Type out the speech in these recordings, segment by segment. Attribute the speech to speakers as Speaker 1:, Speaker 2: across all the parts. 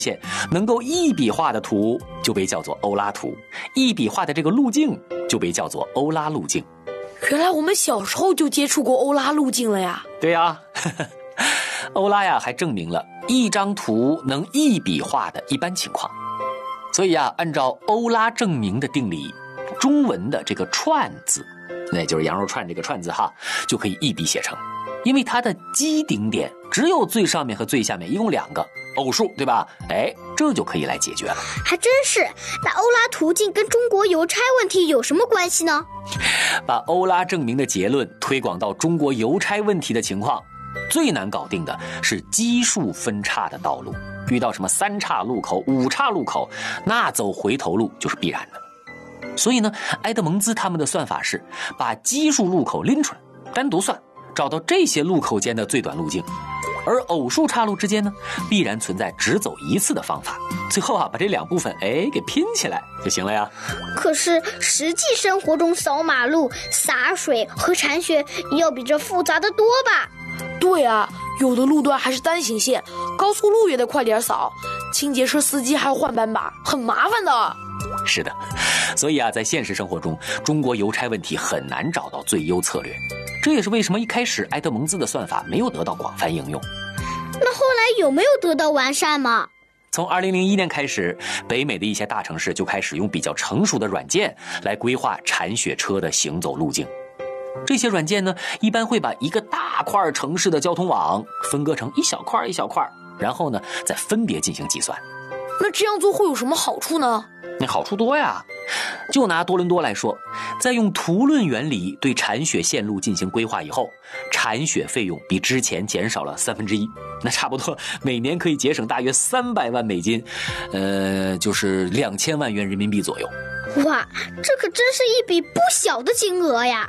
Speaker 1: 线能够一笔画的图就被叫做欧拉图，一笔画的这个路径就被叫做欧拉路径。
Speaker 2: 原来我们小时候就接触过欧拉路径了呀。
Speaker 1: 对呀，欧拉呀还证明了一张图能一笔画的一般情况。所以啊，按照欧拉证明的定理，中文的这个串字，那就是羊肉串这个串字哈，就可以一笔写成。因为它的基顶点只有最上面和最下面一共2个偶数，对吧？这就可以来解决了。
Speaker 3: 还真是。那欧拉途径跟中国邮差问题有什么关系呢？
Speaker 1: 把欧拉证明的结论推广到中国邮差问题的情况，最难搞定的是奇数分叉的道路。遇到什么3岔路口、5岔路口，那走回头路就是必然的。所以呢，埃德蒙兹他们的算法是把奇数路口拎出来单独算，找到这些路口间的最短路径，而偶数岔路之间呢，必然存在只走一次的方法。最后啊，把这2部分给拼起来就行了呀。
Speaker 3: 可是实际生活中扫马路、洒水和铲雪要比这复杂的多吧？
Speaker 2: 对啊，有的路段还是单行线，高速路也得快点扫，清洁车司机还要换班把，很麻烦的。
Speaker 1: 是的，所以啊，在现实生活中，中国邮差问题很难找到最优策略。这也是为什么一开始埃德蒙兹的算法没有得到广泛应用。
Speaker 3: 那后来有没有得到完善吗？
Speaker 1: 从2001年开始，北美的一些大城市就开始用比较成熟的软件来规划铲雪车的行走路径。这些软件呢，一般会把一个大块城市的交通网分割成一小块一小块，然后呢，再分别进行计算。
Speaker 2: 那这样做会有什么好处呢？
Speaker 1: 那好处多呀。就拿多伦多来说，在用图论原理对铲雪线路进行规划以后，铲雪费用比之前减少了1/3，那差不多每年可以节省大约300万美金，就是2000万元人民币左右。
Speaker 3: 哇，这可真是一笔不小的金额呀。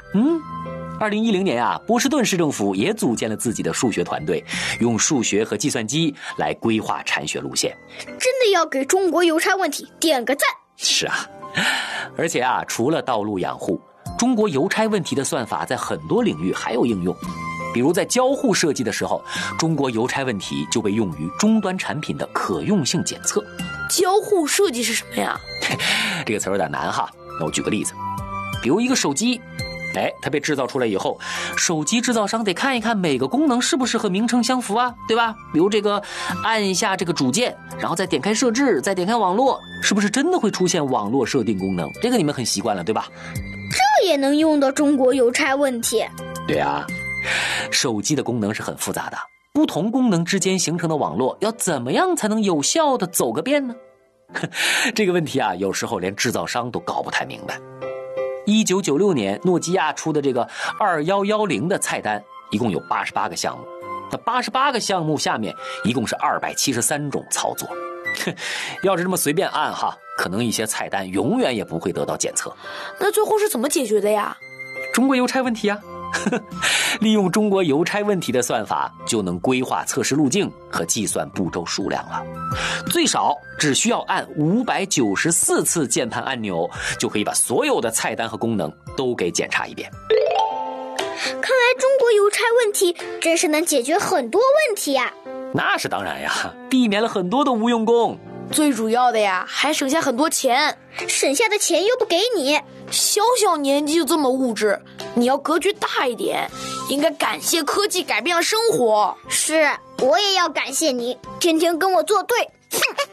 Speaker 1: 2010年啊，波士顿市政府也组建了自己的数学团队，用数学和计算机来规划铲雪路线。
Speaker 3: 真的要给中国邮差问题点个赞。
Speaker 1: 是啊，而且啊，除了道路养护，中国邮差问题的算法在很多领域还有应用。比如在交互设计的时候，中国邮差问题就被用于终端产品的可用性检测。
Speaker 2: 交互设计是什么呀？
Speaker 1: 这个词有点难哈，那我举个例子，比如一个手机，它被制造出来以后，手机制造商得看一看每个功能是不是和名称相符啊，对吧？比如这个按一下这个主键，然后再点开设置，再点开网络，是不是真的会出现网络设定功能？这个你们很习惯了，对吧？
Speaker 3: 这也能用到中国邮差问题。
Speaker 1: 对啊，手机的功能是很复杂的，不同功能之间形成的网络要怎么样才能有效地走个遍呢？这个问题啊，有时候连制造商都搞不太明白。1996年诺基亚出的这个2110的菜单一共有88个项目，那88个项目下面一共是273种操作。要是这么随便按哈，可能一些菜单永远也不会得到检测。
Speaker 2: 那最后是怎么解决的呀？
Speaker 1: 中国邮差问题啊。利用中国邮差问题的算法，就能规划测试路径和计算步骤数量了。最少只需要按594次键盘按钮，就可以把所有的菜单和功能都给检查一遍。
Speaker 3: 看来中国邮差问题真是能解决很多问题呀。
Speaker 1: 那是当然呀，避免了很多的无用功。
Speaker 2: 最主要的呀，还省下很多钱。
Speaker 3: 省下的钱又不给你，
Speaker 2: 小小年纪就这么物质，你要格局大一点，应该感谢科技改变了生活。
Speaker 3: 是，我也要感谢你，天天跟我作对。哼。